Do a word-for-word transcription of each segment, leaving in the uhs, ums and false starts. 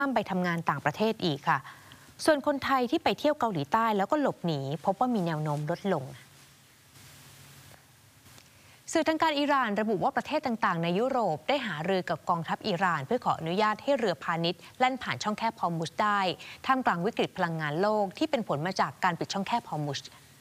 ห้ามไปทำงานต่างประเทศอีกค่ะส่วนคนไทยที่ไปเที่ยวเกาหลีใต้แล้วก็หลบหนีพบว่ามีแนวโน้มลดลงสื่อทางการอิหร่านระบุว่าประเทศต่างๆในยุโรปได้หารือกับกองทัพอิหร่านเพื่อขออนุญาตให้เรือพาณิชย์แล่นผ่านช่องแคบฮอร์มุซได้ท่ามกลางวิกฤตพลังงานโลกที่เป็นผลมาจากการปิดช่องแคบฮอร์มุซ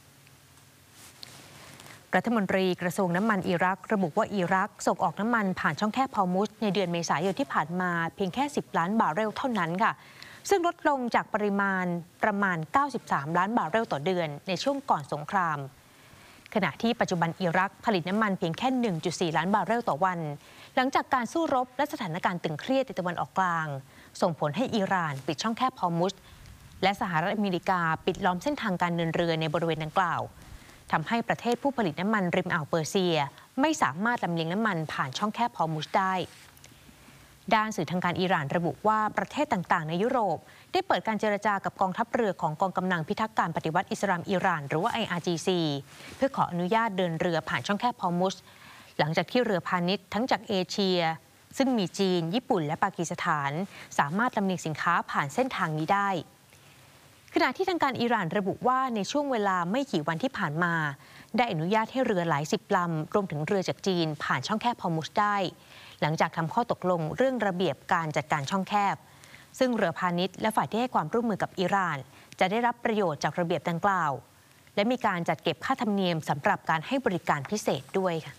รัฐมนตรีกระทรวงน้ำมันอิรักระบุว่าอิรักส่งออกน้ำมันผ่านช่องแคบฮอร์มุซในเดือนเมษายนที่ผ่านมาเพียงแค่สิบล้านบาร์เรลเท่านั้นค่ะซึ่งลดลงจากปริมาณประมาณเก้าสิบสามล้านบาร์เรลต่อเดือนในช่วงก่อนสงครามขณะที่ปัจจุบันอิรักผลิตน้ำมันเพียงแค่ หนึ่งจุดสี่ ล้านบาร์เรลต่อวันหลังจากการสู้รบและสถานการณ์ตึงเครียดในตะวันออกกลางส่งผลให้อิหร่านปิดช่องแคบฮอร์มุซและสหรัฐอเมริกาปิดล้อมเส้นทางการเดินเรือในบริเวณดังกล่าวทำให้ประเทศผู้ผลิตน้ำมันริมอ่าวเปอร์เซียไม่สามารถลำเลียงน้ำมันผ่านช่องแคบฮอร์มุซได้ด้านสื่อทางการอิหร่านระบุว่าประเทศต่างๆในยุโรปได้เปิดการเจรจากับกองทัพเรือของกองกำลังพิทักษ์การปฏิวัติอิสลามอิหร่านหรือว่า ไอ อาร์ จี ซี เพื่อขออนุญาตเดินเรือผ่านช่องแคบฮอร์มุซหลังจากที่เรือพาณิชย์ทั้งจากเอเชียซึ่งมีจีนญี่ปุ่นและปากีสถานสามารถลำเลียงสินค้าผ่านเส้นทางนี้ได้ขณะที่ทางการอิหร่านระบุว่าในช่วงเวลาไม่กี่วันที่ผ่านมาได้อนุญาตให้เรือหลายสิบลำรวมถึงเรือจากจีนผ่านช่องแคบฮอร์มุซได้หลังจากทำข้อตกลงเรื่องระเบียบการจัดการช่องแคบซึ่งเรือพาณิชย์และฝ่ายที่ให้ความร่วมมือกับอิหร่านจะได้รับประโยชน์จากระเบียบดังกล่าวและมีการจัดเก็บค่าธรรมเนียมสำหรับการให้บริการพิเศษด้วยค่ะ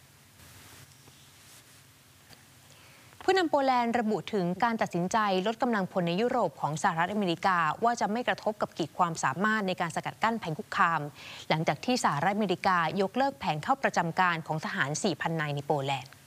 ผู้นำโปแลนด์ระบุถึงการตัดสินใจลดกำลังพลในยุโรปของสหรัฐอเมริกาว่าจะไม่กระทบกับขีดความสามารถในการสกัดกั้นภัยคุกคามหลังจากที่สหรัฐอเมริกายกเลิกแผนเข้าประจำการของทหาร สี่พัน นายในโปแลนด์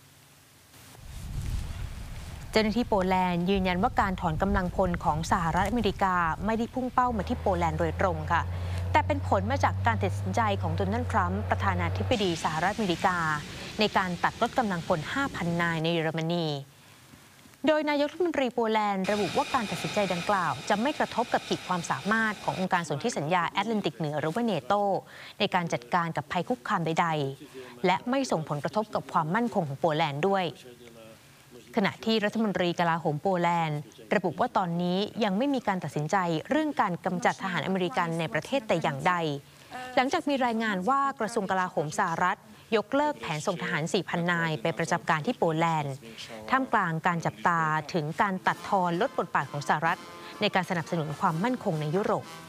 เจ้าหน้าที่โปแลนด์ยืนยันว่าการถอนกำลังพลของสหรัฐอเมริกาไม่ได้พุ่งเป้ามาที่โปแลนด์โดยตรงค่ะแต่เป็นผลมาจากการตัดสินใจของโดนัลด์ทรัมป์ประธานาธิบดีสหรัฐอเมริกาในการตัดลดกำลังพล ห้าพัน นายในเยอรมนีโดยนายกรัฐมนตรีโปแลนด์ระบุว่าการตัดสินใจดังกล่าวจะไม่กระทบกับขีดความสามารถขององค์การสนธิสัญญาแอตแลนติกเหนือหรือว่าเนโตในการจัดการกับภัยคุกคามใดๆและไม่ส่งผลกระทบกับความมั่นคงของโปแลนด์ด้วยขณะที่รัฐมนตรีกลาโหมโปแลนด์ระบุว่าตอนนี้ยังไม่มีการตัดสินใจเรื่องการกำจัดทหารอเมริกันในประเทศแต่อย่างใดหลังจากมีรายงานว่ากระทรวงกลาโหมสหรัฐยกเลิกแผนส่งทหาร สี่พัน นายไปประจำการที่โปแลนด์ท่ามกลางการจับตาถึงการตัดทอนลดบทบาทของสหรัฐในการสนับสนุนความมั่นคงในยุโรป